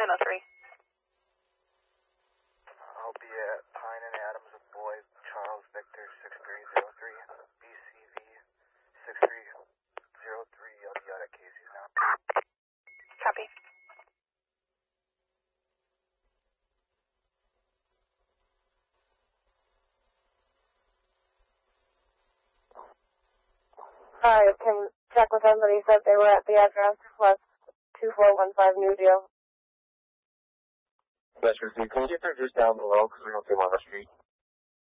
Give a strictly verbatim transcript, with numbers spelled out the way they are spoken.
nine oh three. I'll be at Pine and Adams with boy Charles Victor six three zero three, B C V six three zero three. I'll be out at Casey's now. Copy. Alright, can check with them, but he said they were at the address plus two four one five New Deal. That's received. Can you get their address down below because we don't see them on the street?